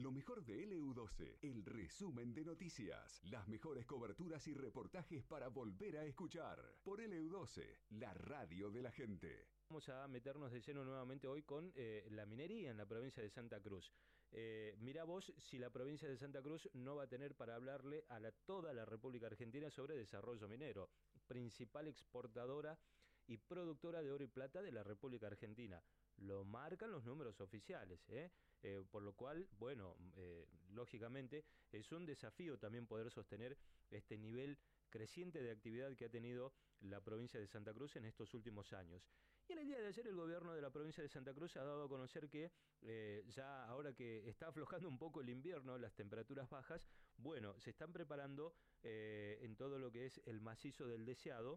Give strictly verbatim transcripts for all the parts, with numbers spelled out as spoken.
Lo mejor de L U doce, el resumen de noticias, las mejores coberturas y reportajes para volver a escuchar. Por L U doce, la radio de la gente. Vamos a meternos de lleno nuevamente hoy con eh, la minería en la provincia de Santa Cruz. Eh, mirá vos si la provincia de Santa Cruz no va a tener para hablarle a la, toda la República Argentina sobre desarrollo minero, principal exportadora y productora de oro y plata de la República Argentina. Lo marcan los números oficiales, ¿eh? Eh, por lo cual, bueno, eh, lógicamente es un desafío también poder sostener este nivel creciente de actividad que ha tenido la provincia de Santa Cruz en estos últimos años. Y en el día de ayer el gobierno de la provincia de Santa Cruz ha dado a conocer que eh, ya ahora que está aflojando un poco el invierno, las temperaturas bajas, bueno, se están preparando eh, en todo lo que es el macizo del Deseado,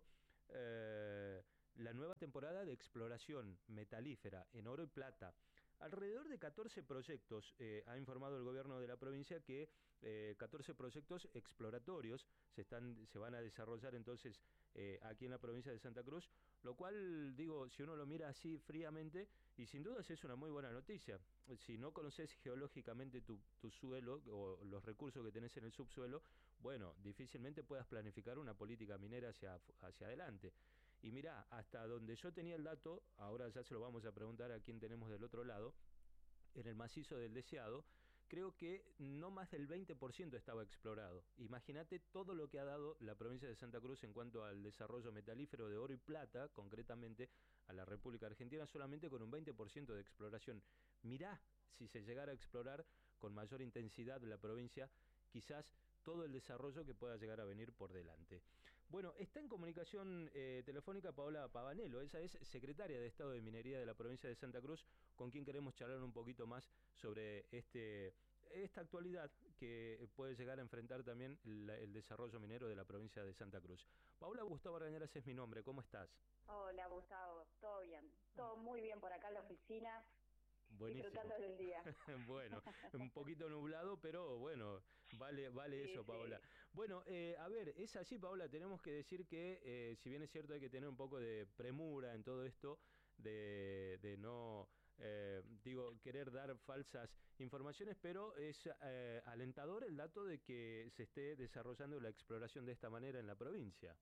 eh, la nueva temporada de exploración metalífera en oro y plata. Alrededor de catorce proyectos, eh, ha informado el gobierno de la provincia que eh, catorce proyectos exploratorios se, están, se van a desarrollar entonces eh, aquí en la provincia de Santa Cruz, lo cual, digo, si uno lo mira así fríamente, y sin dudas es una muy buena noticia. Si no conoces geológicamente tu, tu suelo o los recursos que tenés en el subsuelo, bueno, difícilmente puedas planificar una política minera hacia, hacia adelante. Y mirá, hasta donde yo tenía el dato, ahora ya se lo vamos a preguntar a quién tenemos del otro lado, en el macizo del Deseado, creo que no más del veinte por ciento estaba explorado. Imagínate todo lo que ha dado la provincia de Santa Cruz en cuanto al desarrollo metalífero de oro y plata, concretamente a la República Argentina, solamente con un veinte por ciento de exploración. Mirá, si se llegara a explorar con mayor intensidad la provincia, quizás todo el desarrollo que pueda llegar a venir por delante. Bueno, está en comunicación eh, telefónica Paola Pavanello, ella es secretaria de Estado de Minería de la provincia de Santa Cruz, con quien queremos charlar un poquito más sobre este esta actualidad que puede llegar a enfrentar también el, el desarrollo minero de la provincia de Santa Cruz. Paola, Gustavo Arañaraz es mi nombre, ¿cómo estás? Hola Gustavo, todo bien, todo muy bien por acá en la oficina. Buenísimo. Disfrutando del día. Bueno, un poquito nublado, pero bueno, vale vale sí, eso, Paola. Sí. Bueno, eh, a ver, es así, Paola, tenemos que decir que, eh, si bien es cierto hay que tener un poco de premura en todo esto, de, de no, eh, digo, querer dar falsas informaciones, pero es eh, alentador el dato de que se esté desarrollando la exploración de esta manera en la provincia.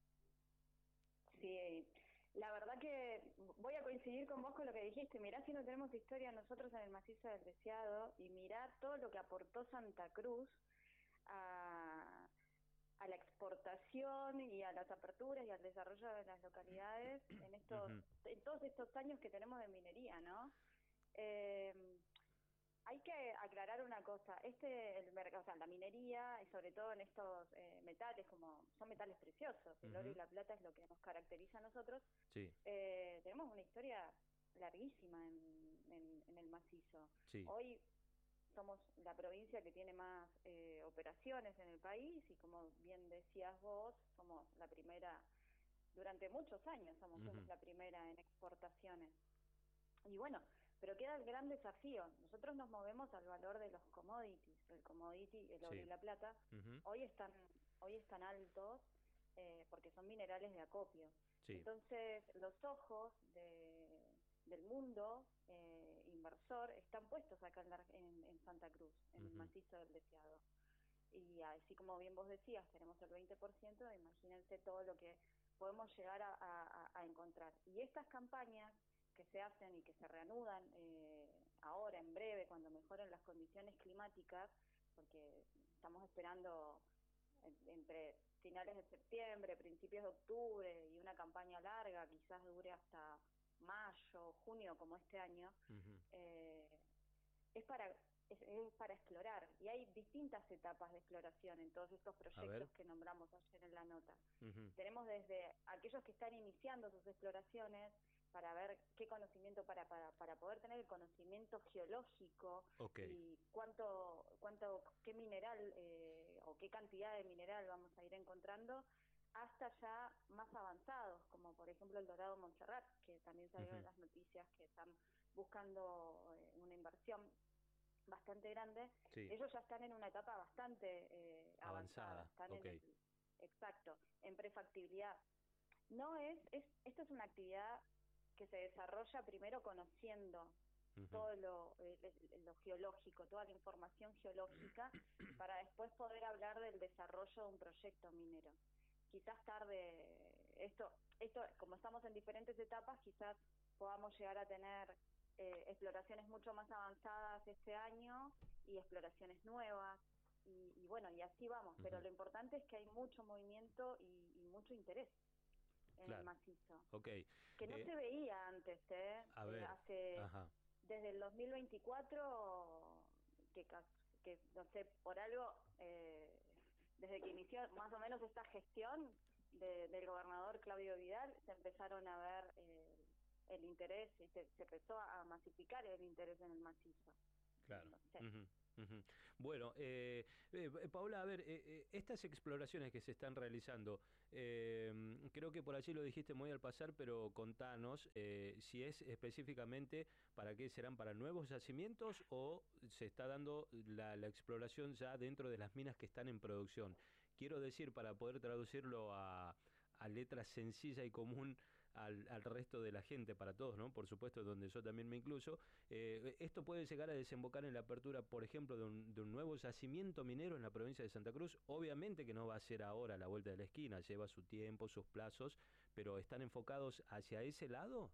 Sí, la verdad que voy a coincidir con vos con lo que dijiste. Mirá si no tenemos historia nosotros en el macizo del Deseado, y mirá todo lo que aportó Santa Cruz a, a la exportación y a las aperturas y al desarrollo de las localidades en estos uh-huh. en todos estos años que tenemos de minería, ¿no? Eh, Hay que aclarar una cosa, este el mercado, o sea, la minería, y sobre todo en estos eh, metales, como son metales preciosos, el uh-huh. oro y la plata es lo que nos caracteriza a nosotros, sí. eh, tenemos una historia larguísima en, en, en el macizo. Sí. Hoy somos la provincia que tiene más eh, operaciones en el país, y como bien decías vos, somos la primera, durante muchos años somos, uh-huh. somos la primera en exportaciones. Y bueno, pero queda el gran desafío. Nosotros nos movemos al valor de los commodities, el commodity, el oro sí. y la plata. Uh-huh. Hoy están hoy están altos eh, porque son minerales de acopio. Sí. Entonces, los ojos de, del mundo eh, inversor están puestos acá en, la, en, en Santa Cruz, en uh-huh. el macizo del Deseado. Y así como bien vos decías, tenemos el veinte por ciento, imagínense todo lo que podemos llegar a, a, a encontrar. Y estas campañas que se hacen y que se reanudan eh, ahora, en breve, cuando mejoren las condiciones climáticas, porque estamos esperando en, entre finales de septiembre, principios de octubre, y una campaña larga, quizás dure hasta mayo, junio, como este año, uh-huh. eh, es para es, es para explorar, y hay distintas etapas de exploración en todos estos proyectos que nombramos ayer en la nota. Uh-huh. Tenemos desde aquellos que están iniciando sus exploraciones, para ver qué conocimiento, para, para, para poder tener el conocimiento geológico, okay. y cuánto, cuánto, qué mineral eh, o qué cantidad de mineral vamos a ir encontrando, hasta ya más avanzados, como por ejemplo el Dorado Montserrat, que también salieron uh-huh. las noticias que están buscando eh, una inversión bastante grande. Sí. Ellos ya están en una etapa bastante eh, avanzada, avanzada. Están okay. en el, exacto, en prefactibilidad. No es, es, esto es una actividad que se desarrolla primero conociendo uh-huh. todo lo, eh, lo geológico, toda la información geológica, para después poder hablar del desarrollo de un proyecto minero. Quizás tarde, esto, esto como estamos en diferentes etapas, quizás podamos llegar a tener eh, exploraciones mucho más avanzadas este año y exploraciones nuevas, y, y bueno, y así vamos, uh-huh. pero lo importante es que hay mucho movimiento y, y mucho interés en claro. el macizo. Okay. Que no eh, se veía antes, ¿eh? A ver, eh hace, ajá. desde el dos mil veinticuatro, que, que no sé, por algo, eh, desde que inició más o menos esta gestión de, del gobernador Claudio Vidal, se empezaron a ver eh, el interés, y se, se empezó a masificar el interés en el macizo. Claro. No sé. Uh-huh. Uh-huh. Bueno, eh, eh, Paola, a ver, eh, eh, estas exploraciones que se están realizando, eh, creo que por allí lo dijiste muy al pasar, pero contanos eh, si es específicamente para qué serán, para nuevos yacimientos o se está dando la, la exploración ya dentro de las minas que están en producción. Quiero decir, para poder traducirlo a, a letra sencilla y común al, al resto de la gente, para todos, ¿no? Por supuesto, donde yo también me incluyo, eh, esto puede llegar a desembocar en la apertura, por ejemplo, de un, de un nuevo yacimiento minero en la provincia de Santa Cruz. Obviamente que no va a ser ahora a la vuelta de la esquina, lleva su tiempo, sus plazos, pero ¿están enfocados hacia ese lado?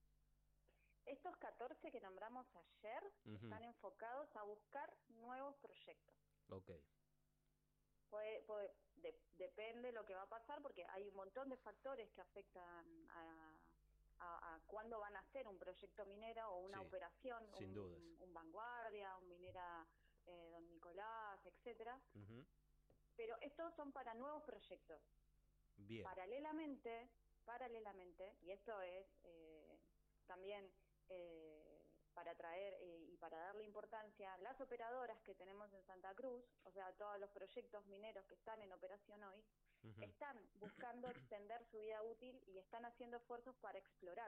Estos catorce que nombramos ayer uh-huh. están enfocados a buscar nuevos proyectos. Ok. Puede, puede, de, depende lo que va a pasar, porque hay un montón de factores que afectan a, a, a cuándo van a hacer un proyecto minero o una sí, operación, sin un, dudas. un Vanguardia, un Minera eh, Don Nicolás, etcétera. Uh-huh. Pero estos son para nuevos proyectos. Bien. Paralelamente, paralelamente, y esto es eh, también eh, para traer eh, y para darle importancia, las operadoras que tenemos en Santa Cruz, o sea, todos los proyectos mineros que están en operación hoy, uh-huh. están buscando extender su vida útil y están haciendo esfuerzos para explorar.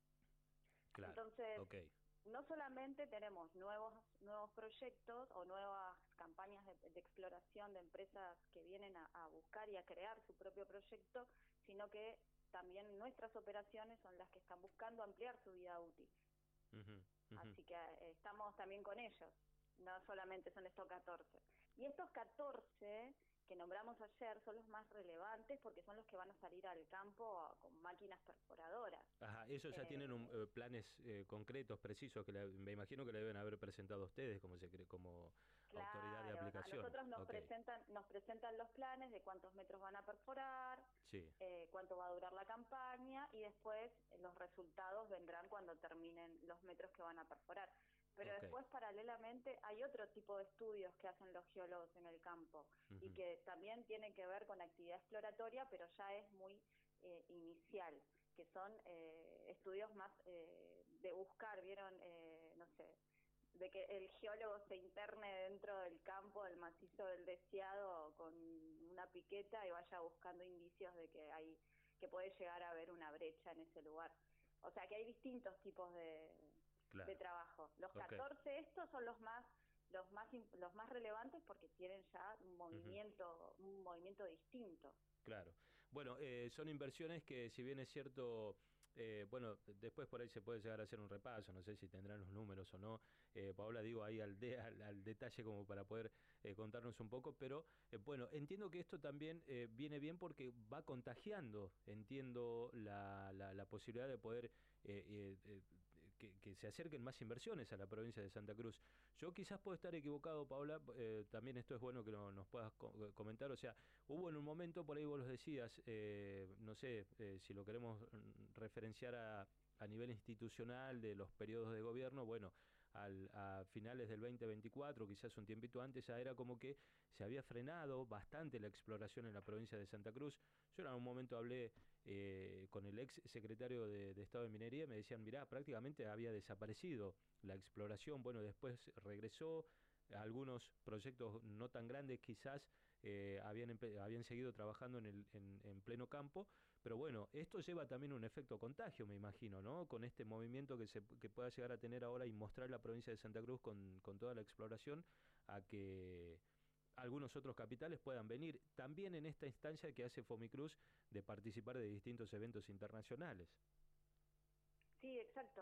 Claro. Entonces, okay. no solamente tenemos nuevos nuevos proyectos o nuevas campañas de, de exploración de empresas que vienen a, a buscar y a crear su propio proyecto, sino que también nuestras operaciones son las que están buscando ampliar su vida útil. Uh-huh. Uh-huh. Así que eh, estamos también con ellos, no solamente son estos catorce. Y estos catorce que nombramos ayer son los más relevantes porque son los que van a salir al campo con máquinas perforadoras. Ajá, esos ya eh, tienen un, eh, planes eh, concretos, precisos, que le, me imagino que le deben haber presentado a ustedes como, se, como claro, autoridad de aplicación. A nosotros nos, okay. presentan, nos presentan los planes de cuántos metros van a perforar, sí. eh, cuánto va a durar la campaña y después eh, los resultados vendrán cuando terminen los metros que van a perforar. Pero okay. después, paralelamente, hay otro tipo de estudios que hacen los geólogos en el campo uh-huh. y que también tienen que ver con actividad exploratoria, pero ya es muy eh, inicial, que son eh, estudios más eh, de buscar, ¿vieron? Eh, no sé, de que el geólogo se interne dentro del campo, del macizo del Deseado, con una piqueta y vaya buscando indicios de que hay, que puede llegar a haber una brecha en ese lugar. O sea, que hay distintos tipos de... Claro. de trabajo. Los catorce okay. estos son los más los más los más relevantes porque tienen ya un movimiento uh-huh. un movimiento distinto. Claro. Bueno, eh, son inversiones que si bien es cierto, eh, bueno, después por ahí se puede llegar a hacer un repaso, no sé si tendrán los números o no, eh, Paola, digo ahí al, de, al, al detalle como para poder eh, contarnos un poco, pero eh, bueno, entiendo que esto también eh, viene bien porque va contagiando, entiendo la, la, la posibilidad de poder eh, eh, que, que se acerquen más inversiones a la provincia de Santa Cruz. Yo quizás puedo estar equivocado, Paola, eh, también esto es bueno que lo, nos puedas co comentar, o sea, hubo en un momento, por ahí vos los decías, eh, no sé eh, si lo queremos referenciar a, a nivel institucional de los periodos de gobierno, bueno, al, a finales del veinte veinticuatro, quizás un tiempito antes, ya era como que se había frenado bastante la exploración en la provincia de Santa Cruz. Yo en algún momento hablé eh, con el ex secretario de, de Estado de Minería y me decían, mirá, prácticamente había desaparecido la exploración, bueno, después regresó, algunos proyectos no tan grandes quizás eh, habían, habían seguido trabajando en, el, en, en pleno campo, pero bueno, esto lleva también un efecto contagio, me imagino, ¿no? Con este movimiento que se que pueda llegar a tener ahora y mostrar la provincia de Santa Cruz con, con toda la exploración, a que algunos otros capitales puedan venir también en esta instancia que hace Fomicruz de participar de distintos eventos internacionales. Sí, exacto.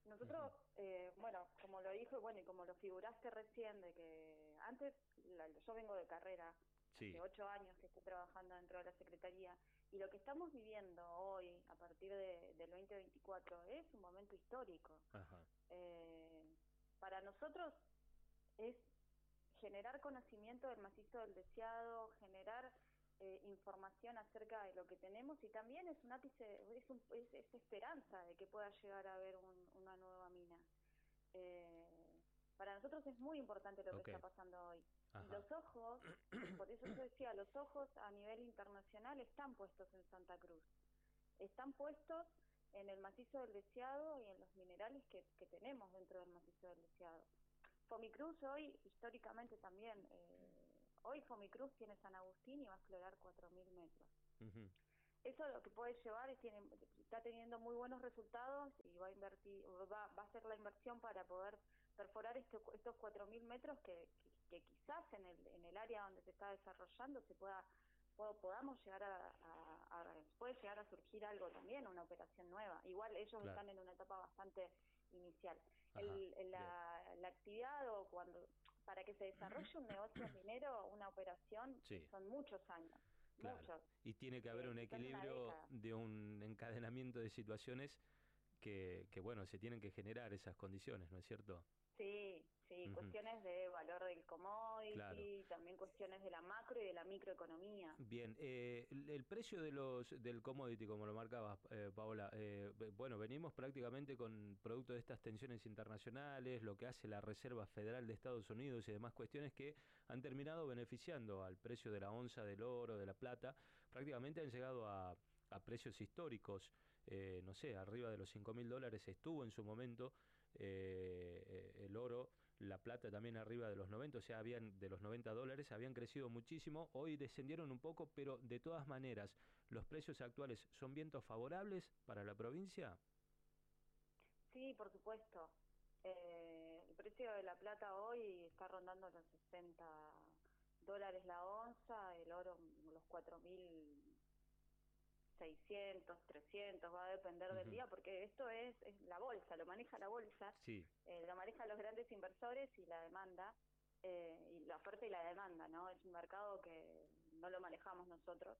Nosotros, eh, bueno, como lo dijo, bueno, y como lo figuraste recién, de que antes, la, yo vengo de carrera, Sí. hace ocho años que estoy trabajando dentro de la Secretaría, y lo que estamos viviendo hoy, a partir de, del veinte veinticuatro, es un momento histórico. Ajá. Eh, para nosotros es generar conocimiento del macizo del Deseado, generar eh, información acerca de lo que tenemos, y también es un ápice, es, un, es, es esperanza de que pueda llegar a haber un, una nueva mina. Eh, para nosotros es muy importante lo que okay. está pasando hoy. Ajá. Y los ojos, por eso yo decía, los ojos a nivel internacional están puestos en Santa Cruz. Están puestos en el macizo del Deseado y en los minerales que, que tenemos dentro del macizo del Deseado. Fomicruz hoy, históricamente también, eh, hoy Fomicruz tiene San Agustín y va a explorar cuatro mil metros. Uh-huh. Eso lo que puede llevar es, tiene, está teniendo muy buenos resultados y va a invertir, va, va a hacer la inversión para poder perforar este, estos cuatro mil metros que, que, que quizás en el, en el área donde se está desarrollando se pueda, podamos llegar a, a, a, puede llegar a surgir algo también, una operación nueva. Igual ellos claro. están en una etapa bastante inicial. El, el, la, la actividad o cuando para que se desarrolle un negocio minero, una operación, sí. son muchos años. Claro. Muchos. Y tiene que haber eh, un equilibrio de un encadenamiento de situaciones que, que, bueno, se tienen que generar esas condiciones, ¿no es cierto? Sí, sí, uh-huh. Cuestiones de valor del commodity, claro. También cuestiones de la macro y de la microeconomía. Bien, eh, el, el precio de los del commodity, como lo marcabas, eh, Paola, eh, bueno, venimos prácticamente con producto de estas tensiones internacionales, lo que hace la Reserva Federal de Estados Unidos y demás cuestiones que han terminado beneficiando al precio de la onza del oro, de la plata, prácticamente han llegado a, a precios históricos, eh, no sé, arriba de los cinco mil dólares estuvo en su momento eh, el oro. La plata también arriba de los noventa, o sea, habían de los noventa dólares, habían crecido muchísimo, hoy descendieron un poco, pero de todas maneras, ¿los precios actuales son vientos favorables para la provincia? Sí, por supuesto. Eh, el precio de la plata hoy está rondando los sesenta dólares la onza, el oro los cuatro mil seiscientos, trescientos, va a depender uh-huh. del día, porque esto es, es la bolsa, lo maneja la bolsa, sí. eh, lo manejan los grandes inversores y la demanda, eh, y la oferta y la demanda, ¿no? Es un mercado que no lo manejamos nosotros,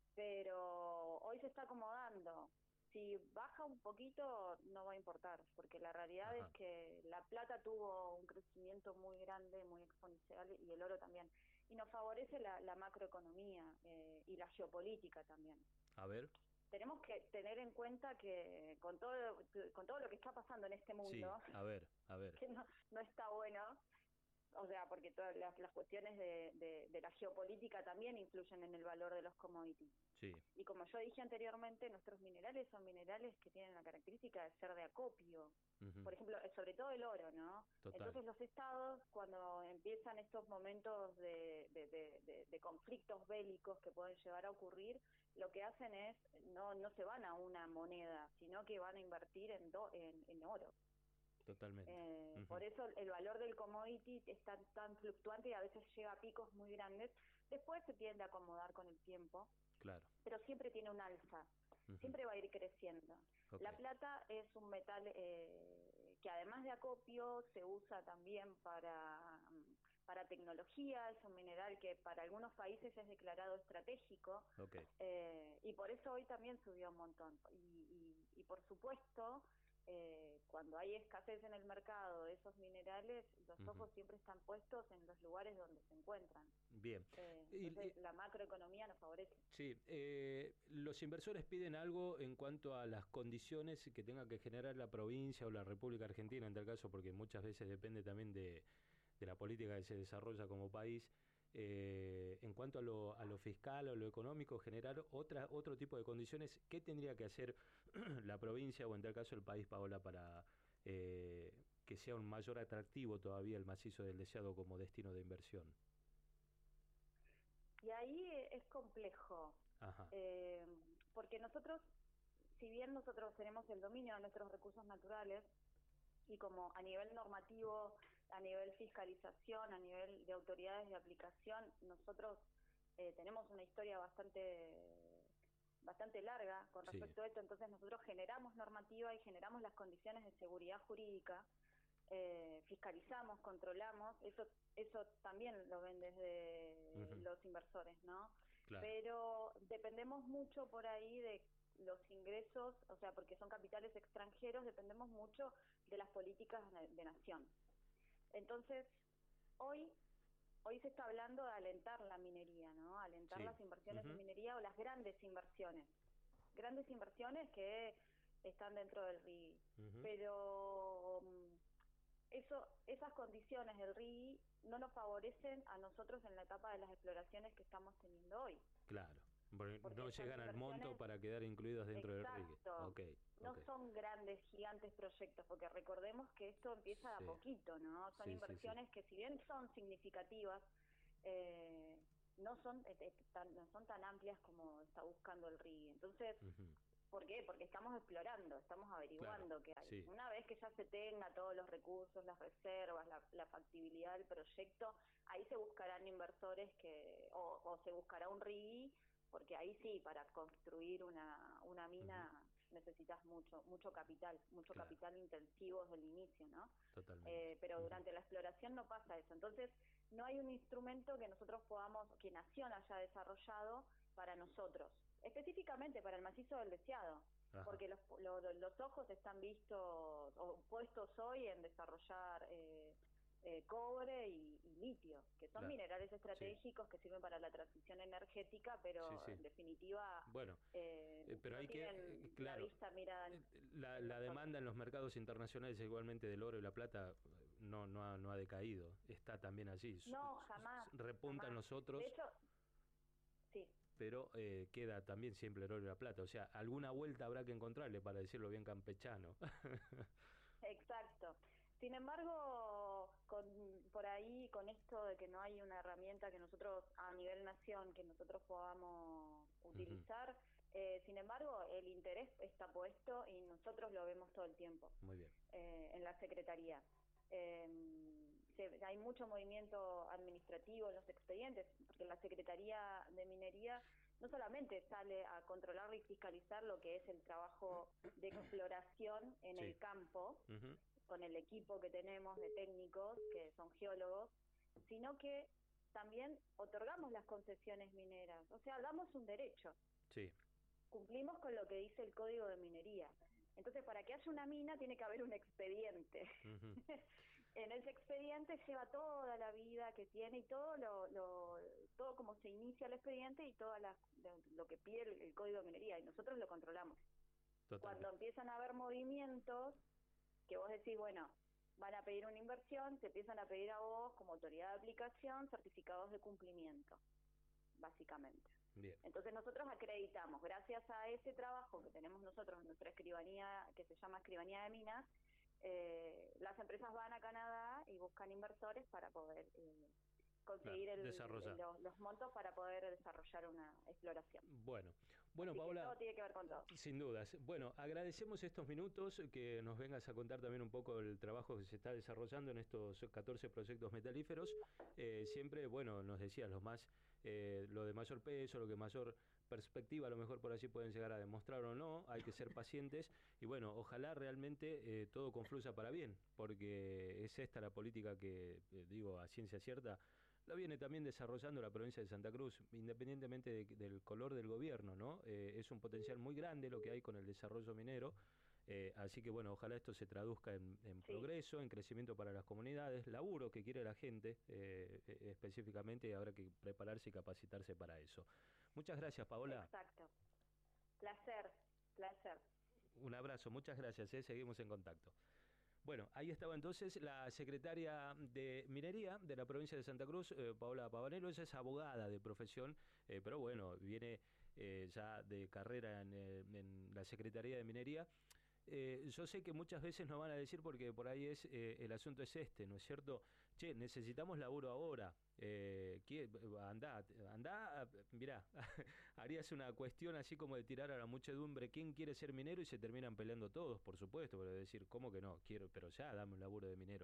pero hoy se está acomodando. Si baja un poquito no va a importar, porque la realidad Ajá. es que la plata tuvo un crecimiento muy grande, muy exponencial, y el oro también, y nos favorece la, la macroeconomía eh, y la geopolítica también. A ver. Tenemos que tener en cuenta que con todo con todo lo que está pasando en este mundo, sí, a ver, a ver. que no, no está bueno, o sea, porque todas las, las cuestiones de, de, de la geopolítica también influyen en el valor de los commodities. Sí. Y como yo dije anteriormente, nuestros minerales son minerales que tienen la característica de ser de acopio. Uh-huh. Por ejemplo, sobre todo el oro, ¿no? Total. Entonces los estados, cuando empiezan estos momentos de, de, de, de, de conflictos bélicos que pueden llegar a ocurrir, lo que hacen es, no no se van a una moneda, sino que van a invertir en, do, en, en oro. Totalmente. Eh, uh-huh. Por eso el valor del commodity es tan, tan fluctuante y a veces llega a picos muy grandes. Después se tiende a acomodar con el tiempo. Claro. Pero siempre tiene un alza. Uh-huh. Siempre va a ir creciendo. Okay. La plata es un metal eh, que además de acopio se usa también para, para tecnología, es un mineral que para algunos países es declarado estratégico. Okay. Eh, y por eso hoy también subió un montón. Y, y, y por supuesto... Eh, cuando hay escasez en el mercado de esos minerales, los uh-huh. ojos siempre están puestos en los lugares donde se encuentran. Bien. Eh, entonces y, y, la macroeconomía nos favorece. Sí, eh, los inversores piden algo en cuanto a las condiciones que tenga que generar la provincia o la República Argentina, en tal caso, porque muchas veces depende también de, de la política que se desarrolla como país. Eh, en cuanto a lo, a lo fiscal o lo económico, generar otra, otro tipo de condiciones. ¿Qué tendría que hacer la provincia o en tal caso el país, Paola, para eh, que sea un mayor atractivo todavía el macizo del Deseado como destino de inversión? Y ahí es complejo, Ajá. Eh, porque nosotros, si bien nosotros tenemos el dominio de nuestros recursos naturales, y como a nivel normativo, a nivel fiscalización, a nivel de autoridades de aplicación, nosotros eh, tenemos una historia bastante bastante larga con Sí. respecto a esto, entonces nosotros generamos normativa y generamos las condiciones de seguridad jurídica, eh, fiscalizamos, controlamos, eso eso también lo ven desde Ujú. los inversores, ¿no? Claro. Pero dependemos mucho por ahí de los ingresos, o sea, porque son capitales extranjeros, dependemos mucho de las políticas de, de nación. Entonces, hoy hoy se está hablando de alentar la minería, ¿no? Alentar Sí. las inversiones Ujú. en minería o las grandes inversiones. Grandes inversiones que están dentro del R I I. Ujú. Pero um, eso, esas condiciones del R I I no nos favorecen a nosotros en la etapa de las exploraciones que estamos teniendo hoy. Claro. Porque Porque no esas llegan al monto inversiones, para quedar incluidos dentro del R I G. exacto, Ok, no ok. son grandes, gigantes proyectos, porque recordemos que esto empieza de Sí. a poquito, ¿no? Son Sí, sí, sí. inversiones que si bien son significativas, eh, no son eh, eh, tan, no son tan amplias como está buscando el R I I. Entonces, Ujú. ¿por qué? Porque estamos explorando, estamos averiguando Claro, qué hay. sí. Una vez que ya se tenga todos los recursos, las reservas, la, la factibilidad del proyecto, ahí se buscarán inversores que o, o se buscará un R I I, porque ahí sí, para construir una, una mina Ujú. necesitas mucho mucho capital, mucho Claro. capital intensivo desde el inicio, ¿no? Totalmente. Eh, pero Ujú. durante la exploración no pasa eso. Entonces, no hay un instrumento que nosotros podamos, que Nación haya desarrollado para nosotros, específicamente para el macizo del Deseado, Ajá. porque los, lo- los ojos están vistos o puestos hoy en desarrollar eh, eh, cobre y, y litio, que son Claro. minerales Sí. estratégicos que sirven para la transición energética, Sí, pero sí. en definitiva Bueno, eh, eh, pero no hay que, eh, tienen la claro, vista mirada en, eh, la, en la nosotros. demanda en los mercados internacionales igualmente del oro y la plata eh, no, no, ha, no ha decaído, está también allí. S- No, s- jamás, Repuntan jamás. los De otros, hecho, sí. pero eh, queda también siempre el oro y la plata. O sea, alguna vuelta habrá que encontrarle, para decirlo bien campechano. Exacto. Sin embargo, con, por ahí, con esto de que no hay una herramienta que nosotros, a nivel nación, que nosotros podamos Ujú. utilizar, eh, sin embargo, el interés está puesto y nosotros lo vemos todo el tiempo Muy bien. eh, en la Secretaría. Eh, se- hay mucho movimiento administrativo en los expedientes, porque la Secretaría de Minería no solamente sale a controlar y fiscalizar lo que es el trabajo de exploración en Sí. el campo, Ujú. con el equipo que tenemos de técnicos, que son geólogos, sino que también otorgamos las concesiones mineras, o sea, damos un derecho, Sí. cumplimos con lo que dice el Código de Minería. Entonces, para que haya una mina tiene que haber un expediente. Ujú. En ese expediente lleva toda la vida que tiene y todo lo, lo todo como se inicia el expediente y todo lo, lo que pide el, el Código de Minería, y nosotros lo controlamos. Totalmente. Cuando empiezan a haber movimientos, que vos decís, bueno, van a pedir una inversión, te empiezan a pedir a vos, como autoridad de aplicación, certificados de cumplimiento, básicamente. Bien. Entonces nosotros acreditamos, gracias a ese trabajo que tenemos nosotros en nuestra escribanía, que se llama Escribanía de Minas, eh, las empresas van a Canadá y buscan inversores para poder eh, conseguir Claro, el, desarrollar. el- los, los montos para poder desarrollar una exploración. Bueno, bueno, Así que Paola, todo tiene que ver con todo. sin dudas. Bueno, agradecemos estos minutos, que nos vengas a contar también un poco el trabajo que se está desarrollando en estos catorce proyectos metalíferos. Eh, siempre, bueno, nos decías, lo más, eh, lo de mayor peso, lo que mayor perspectiva, a lo mejor por allí pueden llegar a demostrar o no, hay que ser pacientes y bueno, ojalá realmente eh, todo confluya para bien, porque es esta la política que, eh, digo, a ciencia cierta, la viene también desarrollando la provincia de Santa Cruz, independientemente de- del color del gobierno, ¿no? Eh, es un potencial muy grande lo que hay con el desarrollo minero, eh, así que bueno, ojalá esto se traduzca en, en Sí, progreso, en crecimiento para las comunidades, laburo que quiere la gente eh, eh, específicamente, y habrá que prepararse y capacitarse para eso. Muchas gracias, Paola. exacto. Placer, placer. Un abrazo, muchas gracias, ¿eh? Seguimos en contacto. Bueno, ahí estaba entonces la secretaria de Minería de la provincia de Santa Cruz, eh, Paola Pavanello. Ella es abogada de profesión, eh, pero bueno, viene eh, ya de carrera en, eh, en la Secretaría de Minería. Eh, yo sé que muchas veces nos van a decir, porque por ahí es eh, el asunto es este, ¿no es cierto? Che, necesitamos laburo ahora. Eh, ¿qué? Andá, andá, mirá, harías una cuestión así como de tirar a la muchedumbre quién quiere ser minero y se terminan peleando todos, por supuesto, pero decir, ¿cómo que no? Quiero, pero ya dame un laburo de minero.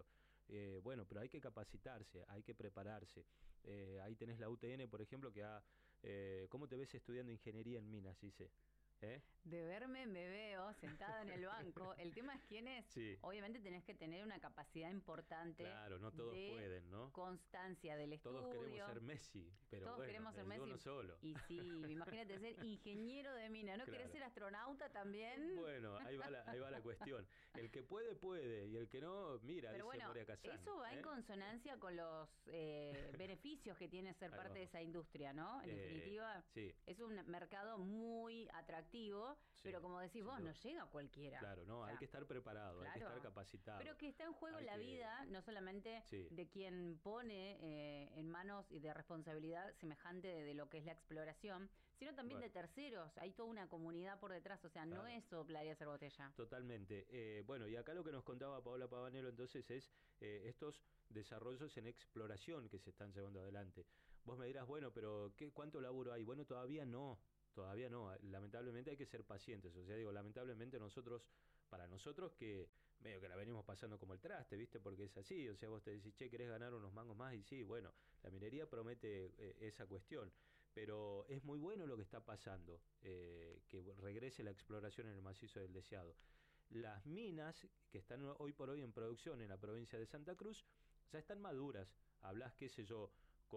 Eh, bueno, pero hay que capacitarse, hay que prepararse. Eh, ahí tenés la U T N, por ejemplo, que ha... Eh, ¿Cómo te ves estudiando ingeniería en minas, dice? ¿Eh? De verme me veo sentada en el banco. El tema es quién es. Sí. Obviamente tenés que tener una capacidad importante. Claro, no todos de pueden, ¿no? Constancia del estudio. Todos queremos ser Messi, pero Todos bueno, queremos ser es Messi. uno solo. Y sí, imagínate ser ingeniero de mina. ¿No Claro. querés ser astronauta también? Bueno, ahí va, la, ahí va la cuestión. El que puede, puede. Y el que no, mira, Pero dice bueno, Moria Kazan. eso va ¿eh? en consonancia con los eh, beneficios que tiene ser Ahí parte vamos. de esa industria, ¿no? En Eh, definitiva, sí. es un mercado muy atractivo, Sí, pero como decís sin vos, duda. no llega a cualquiera. Claro, no, O sea, hay que estar preparado, hay que claro. estar capacitado. Pero que está en juego Hay la que- vida, no solamente Sí. de quien pone eh, en manos y de responsabilidad semejante de, de lo que es la exploración, sino también Bueno. de terceros. Hay toda una comunidad por detrás, o sea, no Claro. es soplar y hacer botella. Totalmente. Eh, bueno, y acá lo que nos contaba Paola Pavanello entonces es eh, estos desarrollos en exploración que se están llevando adelante. Vos me dirás, bueno, pero ¿qué, ¿cuánto laburo hay? Bueno, todavía no, todavía no. Lamentablemente hay que ser pacientes. O sea, digo, lamentablemente nosotros, para nosotros que medio que la venimos pasando como el traste, ¿viste? Porque es así. O sea, vos te decís, che, ¿querés ganar unos mangos más? Y sí, bueno, la minería promete eh, esa cuestión. Pero es muy bueno lo que está pasando, eh, que regrese la exploración en el macizo del Deseado. Las minas que están hoy por hoy en producción en la provincia de Santa Cruz ya están maduras. Hablas, qué sé yo,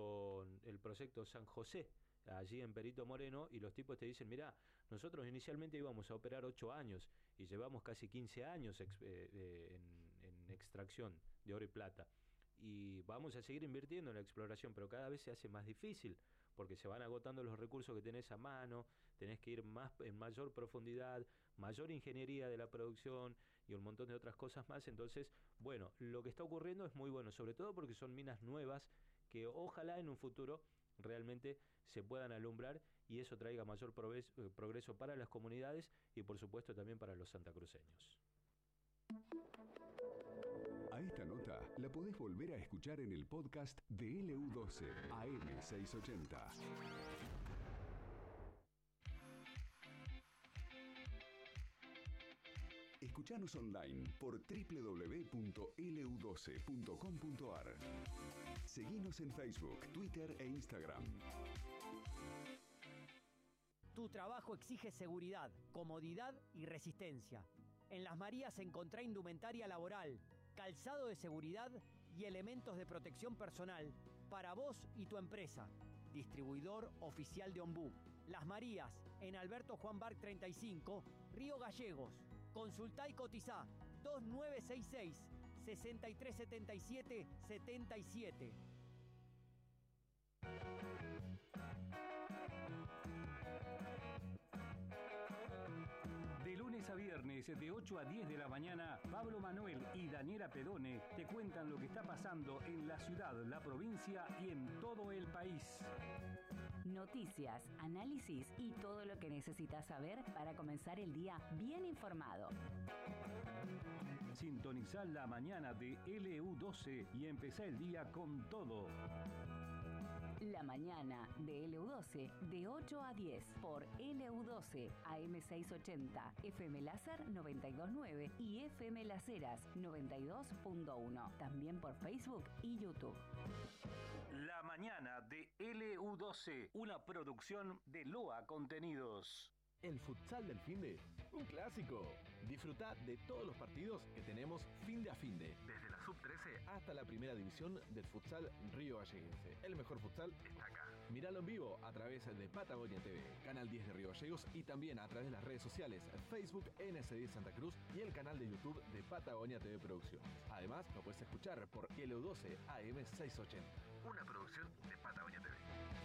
con el proyecto San José, allí en Perito Moreno, y los tipos te dicen, mirá, nosotros inicialmente íbamos a operar ocho años y llevamos casi quince años ex, eh, eh, en, en extracción de oro y plata. Y vamos a seguir invirtiendo en la exploración, pero cada vez se hace más difícil, porque se van agotando los recursos que tenés a mano, tenés que ir más en mayor profundidad, mayor ingeniería de la producción y un montón de otras cosas más. Entonces, bueno, lo que está ocurriendo es muy bueno, sobre todo porque son minas nuevas que ojalá en un futuro realmente se puedan alumbrar y eso traiga mayor progreso, eh, progreso para las comunidades y por supuesto también para los santacruceños. A esta nota la podés volver a escuchar en el podcast de L U doce A M seiscientos ochenta. Escuchanos online por doble u doble u doble u punto L U doce punto com punto A R. Seguinos en Facebook, Twitter e Instagram. Tu trabajo exige seguridad, comodidad y resistencia. En Las Marías encontrá indumentaria laboral, calzado de seguridad y elementos de protección personal para vos y tu empresa. Distribuidor oficial de Ombú. Las Marías, en Alberto Juan Barc treinta y cinco, Río Gallegos. Consultá y cotizá dos nueve seis seis, seis tres siete siete, siete siete. De lunes a viernes, de ocho a diez de la mañana, Pablo Manuel y Daniela Pedone te cuentan lo que está pasando en la ciudad, la provincia y en todo el país. Noticias, análisis y todo lo que necesitas saber para comenzar el día bien informado. Sintonizá la mañana de L U doce y empezá el día con todo. La mañana de L U doce de ocho a diez por L U doce A M seiscientos ochenta, F M Láser noventa y dos punto nueve y F M Las Heras noventa y dos punto uno. También por Facebook y YouTube. La mañana de L U doce, una producción de L O A Contenidos. El futsal del finde, un clásico. Disfrutá de todos los partidos que tenemos finde a finde. Desde la sub trece hasta la primera división del futsal Río Galleguense. El mejor futsal está acá. Míralo en vivo a través de Patagonia T V, Canal diez de Río Gallegos y también a través de las redes sociales Facebook N S diez Santa Cruz y el canal de YouTube de Patagonia T V Producciones. Además, lo puedes escuchar por L U doce A M seiscientos ochenta, una producción de Patagonia T V.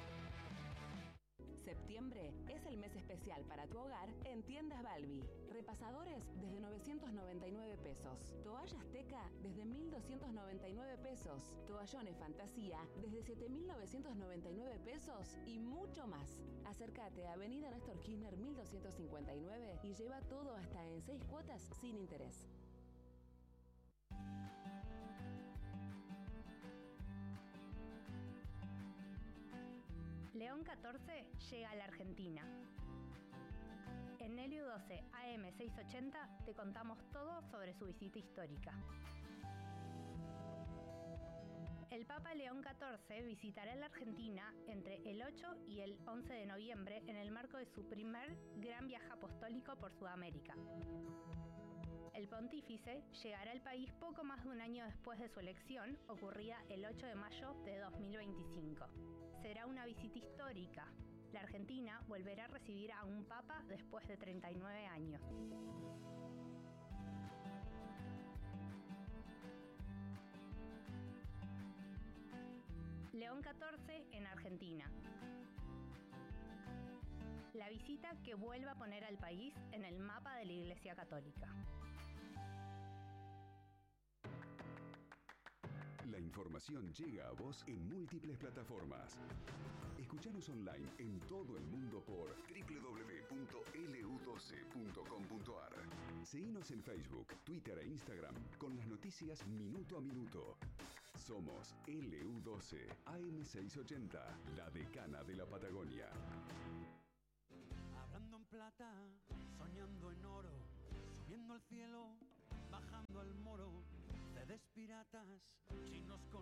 Septiembre es el mes especial para tu hogar en Tiendas Balbi. Repasadores desde novecientos noventa y nueve pesos. Toallas Teca desde mil doscientos noventa y nueve pesos. Toallones Fantasía desde siete mil novecientos noventa y nueve pesos y mucho más. Acércate a Avenida Néstor Kirchner mil doscientos cincuenta y nueve y lleva todo hasta en seis cuotas sin interés. León catorce llega a la Argentina. En L U doce A M seiscientos ochenta te contamos todo sobre su visita histórica. El Papa León catorce visitará la Argentina entre el ocho y el once de noviembre en el marco de su primer gran viaje apostólico por Sudamérica. El pontífice llegará al país poco más de un año después de su elección, ocurrida el ocho de mayo de dos mil veinticinco. Será una visita histórica. La Argentina volverá a recibir a un papa después de treinta y nueve años. León catorce en Argentina. La visita que vuelve a poner al país en el mapa de la Iglesia Católica. La información llega a vos en múltiples plataformas. Escuchanos online en todo el mundo por doble u doble u doble u punto ele u doce punto com punto a r. Seguinos en Facebook, Twitter e Instagram con las noticias minuto a minuto. Somos ele u doce A M seiscientos ochenta, la decana de la Patagonia. Hablando en plata, soñando en oro, subiendo al cielo, bajando al moro, cedes piratas, chinos con